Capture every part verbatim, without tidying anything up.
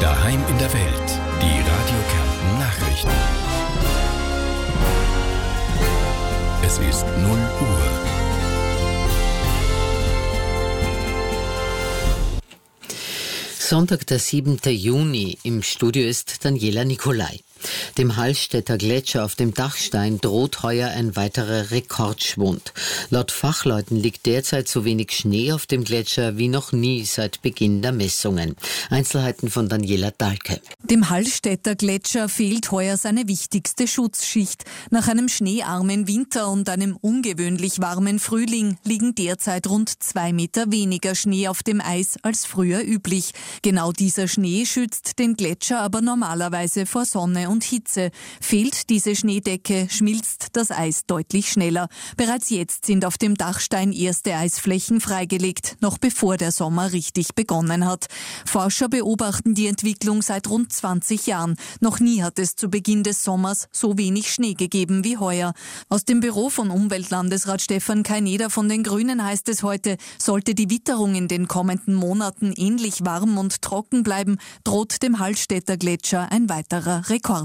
Daheim in der Welt. Die Radio Kärnten Nachrichten. Es ist null Uhr. Sonntag, der siebten Juni. Im Studio ist Daniela Nicolai. Dem Hallstätter Gletscher auf dem Dachstein droht heuer ein weiterer Rekordschwund. Laut Fachleuten liegt derzeit so wenig Schnee auf dem Gletscher wie noch nie seit Beginn der Messungen. Einzelheiten von Daniela Dahlke. Dem Hallstätter Gletscher fehlt heuer seine wichtigste Schutzschicht. Nach einem schneearmen Winter und einem ungewöhnlich warmen Frühling liegen derzeit rund zwei Meter weniger Schnee auf dem Eis als früher üblich. Genau dieser Schnee schützt den Gletscher aber normalerweise vor Sonne und Hitze. Fehlt diese Schneedecke, schmilzt das Eis deutlich schneller. Bereits jetzt sind auf dem Dachstein erste Eisflächen freigelegt, noch bevor der Sommer richtig begonnen hat. Forscher beobachten die Entwicklung seit rund zwanzig Jahren. Noch nie hat es zu Beginn des Sommers so wenig Schnee gegeben wie heuer. Aus dem Büro von Umweltlandesrat Stefan Kaineder von den Grünen heißt es heute, sollte die Witterung in den kommenden Monaten ähnlich warm und trocken bleiben, droht dem Hallstätter Gletscher ein weiterer Rekordverlust.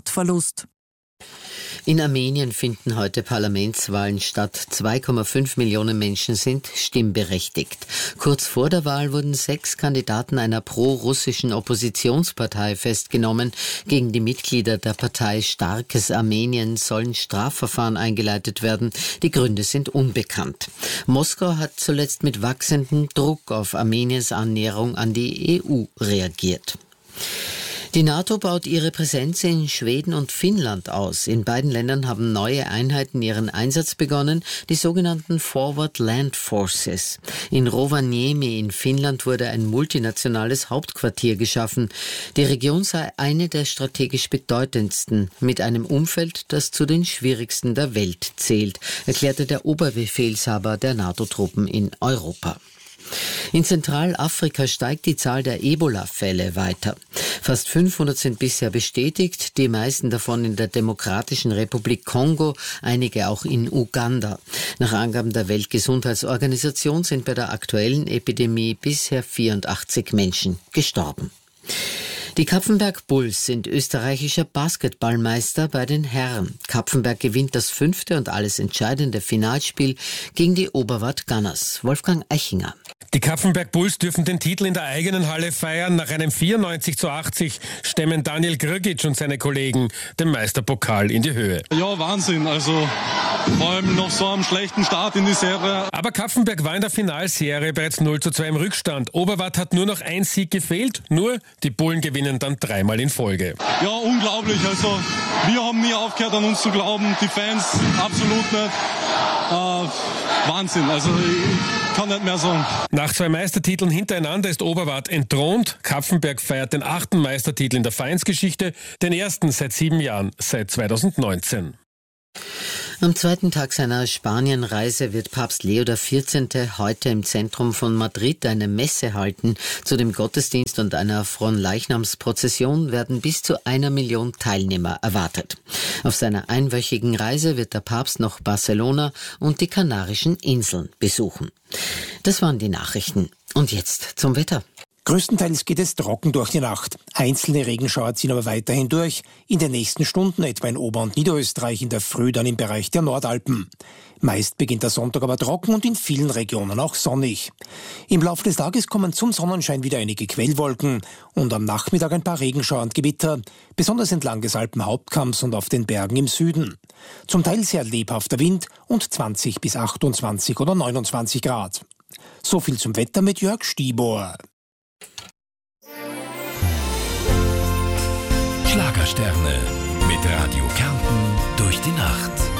In Armenien finden heute Parlamentswahlen statt. zwei Komma fünf Millionen Menschen sind stimmberechtigt. Kurz vor der Wahl wurden sechs Kandidaten einer pro-russischen Oppositionspartei festgenommen. Gegen die Mitglieder der Partei Starkes Armenien sollen Strafverfahren eingeleitet werden. Die Gründe sind unbekannt. Moskau hat zuletzt mit wachsendem Druck auf Armeniens Annäherung an die E U reagiert. Die NATO baut ihre Präsenz in Schweden und Finnland aus. In beiden Ländern haben neue Einheiten ihren Einsatz begonnen, die sogenannten Forward Land Forces. In Rovaniemi in Finnland wurde ein multinationales Hauptquartier geschaffen. Die Region sei eine der strategisch bedeutendsten, mit einem Umfeld, das zu den schwierigsten der Welt zählt, erklärte der Oberbefehlshaber der NATO-Truppen in Europa. In Zentralafrika steigt die Zahl der Ebola-Fälle weiter. Fast fünfhundert sind bisher bestätigt, die meisten davon in der Demokratischen Republik Kongo, einige auch in Uganda. Nach Angaben der Weltgesundheitsorganisation sind bei der aktuellen Epidemie bisher vierundachtzig Menschen gestorben. Die Kapfenberg Bulls sind österreichischer Basketballmeister bei den Herren. Kapfenberg gewinnt das fünfte und alles entscheidende Finalspiel gegen die Oberwart Gunners. Wolfgang Eichinger. Die Kapfenberg Bulls dürfen den Titel in der eigenen Halle feiern. Nach einem vierundneunzig zu achtzig stemmen Daniel Grgic und seine Kollegen den Meisterpokal in die Höhe. Ja, Wahnsinn. Also vor allem noch so einem schlechten Start in die Serie. Aber Kapfenberg war in der Finalserie bereits null zu zwei im Rückstand. Oberwart hat nur noch ein Sieg gefehlt. Nur die Bullen gewinnen dann dreimal in Folge. Ja, unglaublich. Also wir haben nie aufgehört, an uns zu glauben. Die Fans absolut nicht. Äh, Wahnsinn. Also ich kann nicht mehr sagen. Nach zwei Meistertiteln hintereinander ist Oberwart entthront. Kapfenberg feiert den achten Meistertitel in der Vereinsgeschichte, den ersten seit sieben Jahren, seit zweitausendneunzehn. Am zweiten Tag seiner Spanienreise wird Papst Leo der vierzehnte heute im Zentrum von Madrid eine Messe halten. Zu dem Gottesdienst und einer Fronleichnamsprozession werden bis zu einer Million Teilnehmer erwartet. Auf seiner einwöchigen Reise wird der Papst noch Barcelona und die Kanarischen Inseln besuchen. Das waren die Nachrichten. Und jetzt zum Wetter. Größtenteils geht es trocken durch die Nacht. Einzelne Regenschauer ziehen aber weiterhin durch. In den nächsten Stunden etwa in Ober- und Niederösterreich, in der Früh dann im Bereich der Nordalpen. Meist beginnt der Sonntag aber trocken und in vielen Regionen auch sonnig. Im Laufe des Tages kommen zum Sonnenschein wieder einige Quellwolken und am Nachmittag ein paar Regenschauer und Gewitter, besonders entlang des Alpenhauptkamms und auf den Bergen im Süden. Zum Teil sehr lebhafter Wind und zwanzig bis achtundzwanzig oder neunundzwanzig Grad. So viel zum Wetter mit Jörg Stibor. Schlagersterne mit Radio Kärnten durch die Nacht.